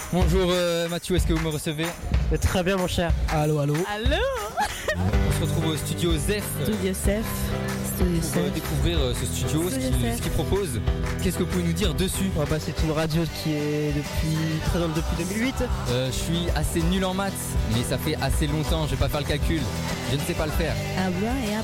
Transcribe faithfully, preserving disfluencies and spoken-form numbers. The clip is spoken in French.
Bonjour euh, Mathieu, est-ce que vous me recevez? Très bien mon cher. Allô, allô. Allô. On se retrouve au studio Zef euh, Studio Sef. Studio pour euh, Sef. découvrir euh, ce studio, ce Studio qu'il Zef. ce qu'il propose. Qu'est-ce que vous pouvez nous dire dessus? Oh, bah, c'est une radio qui est depuis présente depuis deux mille huit. Euh, Je suis assez nul en maths, mais ça fait assez longtemps, je vais pas faire le calcul. Je ne sais pas le faire. Habla et